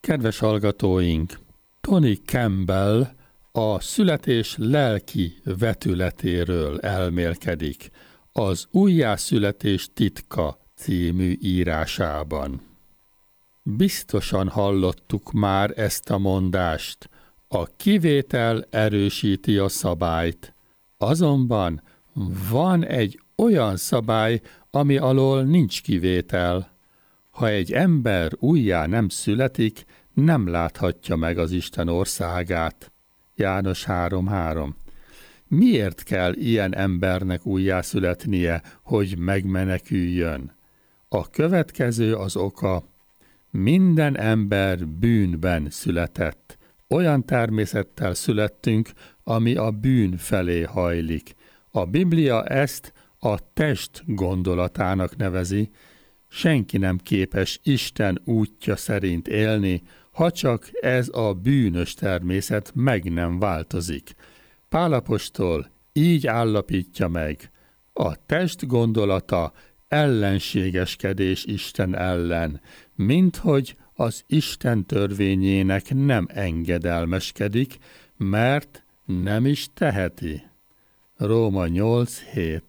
Kedves hallgatóink, Tony Campbell a születés lelki vetületéről elmélkedik az Újjászületés titka című írásában. Biztosan hallottuk már ezt a mondást, a kivétel erősíti a szabályt. Azonban van egy olyan szabály, ami alól nincs kivétel. Ha egy ember újjá nem születik, nem láthatja meg az Isten országát. János 3:3. Miért kell ilyen embernek újjászületnie, hogy megmeneküljön? A következő az oka. Minden ember bűnben született. Olyan természettel születtünk, ami a bűn felé hajlik. A Biblia ezt a test gondolatának nevezi. Senki nem képes Isten útja szerint élni, ha csak ez a bűnös természet meg nem változik. Pál apostol így állapítja meg: a test gondolata ellenségeskedés Isten ellen, minthogy az Isten törvényének nem engedelmeskedik, mert nem is teheti. Róma 8:7.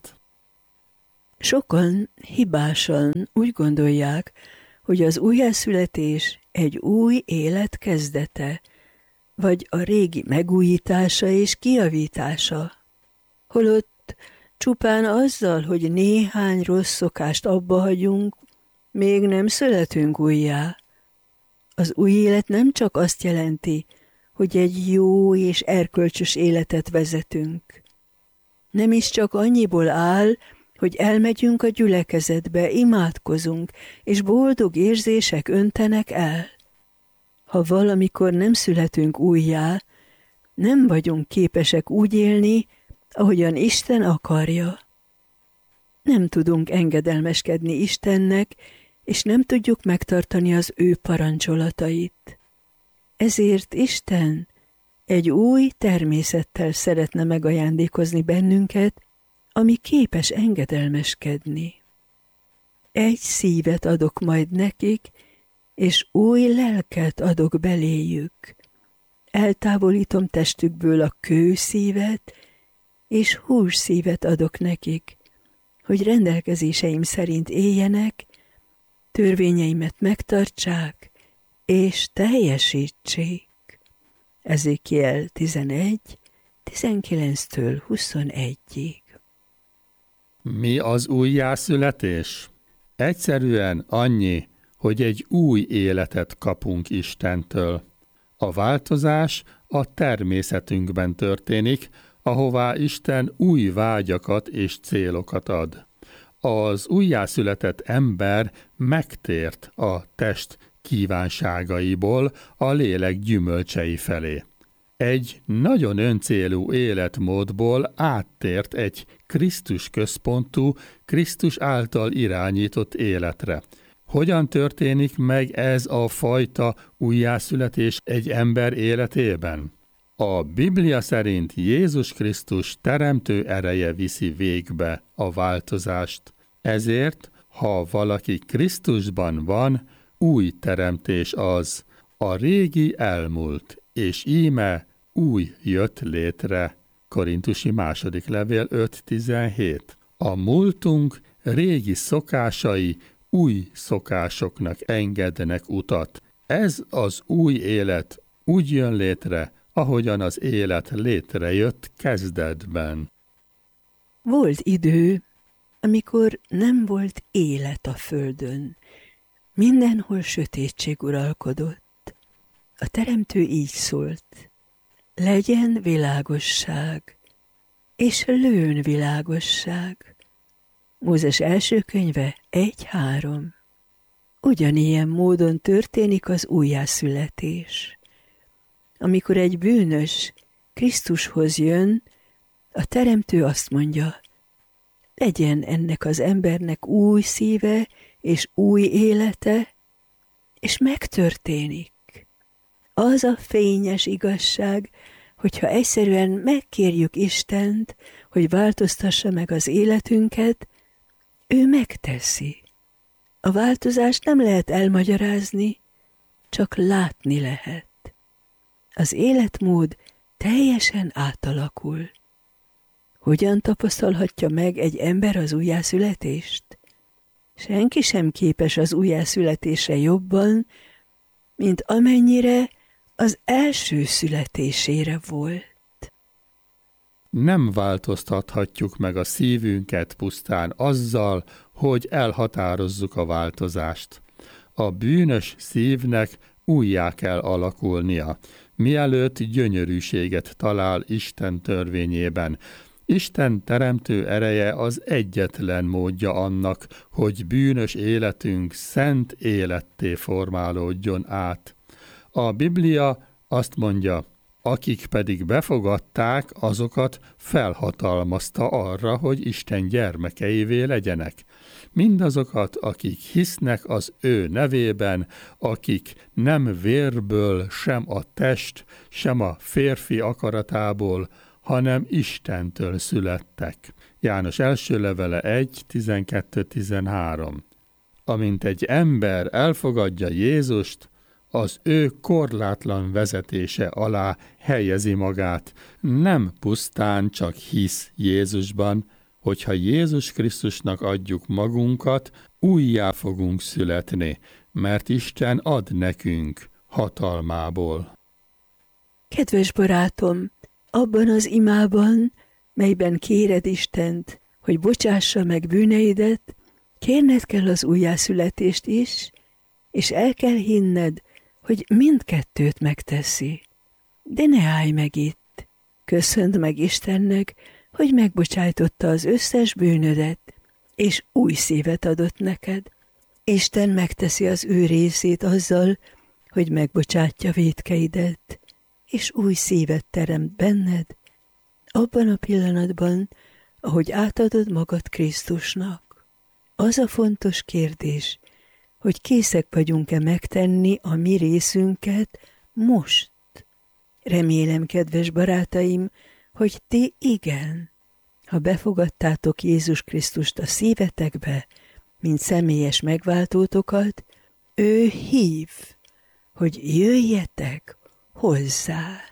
Sokan hibásan úgy gondolják, hogy az újjászületés egy új élet kezdete, vagy a régi megújítása és kijavítása. Holott csupán azzal, hogy néhány rossz szokást abbahagyunk, még nem születünk újjá. Az új élet nem csak azt jelenti, hogy egy jó és erkölcsös életet vezetünk. Nem is csak annyiból áll, hogy elmegyünk a gyülekezetbe, imádkozunk, és boldog érzések öntenek el. Ha valamikor nem születünk újjá, nem vagyunk képesek úgy élni, ahogyan Isten akarja. Nem tudunk engedelmeskedni Istennek, és nem tudjuk megtartani az ő parancsolatait. Ezért Isten egy új természettel szeretne megajándékozni bennünket, ami képes engedelmeskedni. Egy szívet adok majd nekik, és új lelket adok beléjük. Eltávolítom testükből a kőszívet, és hússzívet adok nekik, hogy rendelkezéseim szerint éljenek, törvényeimet megtartsák, és teljesítsék. Ezékiel 11, 19-től 21-ig. Mi az újjászületés? Egyszerűen annyi, hogy egy új életet kapunk Istentől. A változás a természetünkben történik, ahová Isten új vágyakat és célokat ad. Az újjászületett ember megtért a test kívánságaiból a lélek gyümölcsei felé. Egy nagyon öncélú életmódból áttért egy Krisztus központú, Krisztus által irányított életre. Hogyan történik meg ez a fajta újjászületés egy ember életében? A Biblia szerint Jézus Krisztus teremtő ereje viszi végbe a változást. Ezért, ha valaki Krisztusban van, új teremtés az. A régi elmúlt, és íme új jött létre. Korintusi második levél 5:17. A múltunk régi szokásai új szokásoknak engednek utat. Ez az új élet úgy jön létre, ahogyan az élet létrejött kezdetben. Volt idő, amikor nem volt élet a földön. Mindenhol sötétség uralkodott. A Teremtő így szólt: legyen világosság, és lőn világosság. Mózes első könyve 1:3. Ugyanilyen módon történik az újjászületés. Amikor egy bűnös Krisztushoz jön, a Teremtő azt mondja: legyen ennek az embernek új szíve és új élete, és megtörténik. Az a fényes igazság, hogyha egyszerűen megkérjük Istent, hogy változtassa meg az életünket, ő megteszi. A változást nem lehet elmagyarázni, csak látni lehet. Az életmód teljesen átalakul. Hogyan tapasztalhatja meg egy ember az újjászületést? Senki sem képes az újjászületésre jobban, mint amennyire az első születésére volt. Nem változtathatjuk meg a szívünket pusztán azzal, hogy elhatározzuk a változást. A bűnös szívnek újjá kell alakulnia, mielőtt gyönyörűséget talál Isten törvényében. Isten teremtő ereje az egyetlen módja annak, hogy bűnös életünk szent életté formálódjon át. A Biblia azt mondja, akik pedig befogadták, azokat felhatalmazta arra, hogy Isten gyermekeivé legyenek. Mindazokat, akik hisznek az ő nevében, akik nem vérből, sem a test, sem a férfi akaratából, hanem Istentől születtek. János első levele 1, 12-13. Amint egy ember elfogadja Jézust, az ő korlátlan vezetése alá helyezi magát, nem pusztán csak hisz Jézusban, hogyha Jézus Krisztusnak adjuk magunkat, újjá fogunk születni, mert Isten ad nekünk hatalmából. Kedves barátom, abban az imában, melyben kéred Istent, hogy bocsássa meg bűneidet, kérned kell az újjászületést is, és el kell hinned, hogy mindkettőt megteszi. De ne állj meg itt. Köszönd meg Istennek, hogy megbocsájtotta az összes bűnödet, és új szívet adott neked. Isten megteszi az ő részét azzal, hogy megbocsátja vétkeidet, és új szívet teremt benned, abban a pillanatban, ahogy átadod magad Krisztusnak. Az a fontos kérdés, hogy készek vagyunk-e megtenni a mi részünket most. Remélem, kedves barátaim, hogy ti igen. Ha befogadtátok Jézus Krisztust a szívetekbe, mint személyes megváltótokat, ő hív, hogy jöjjetek hozzá.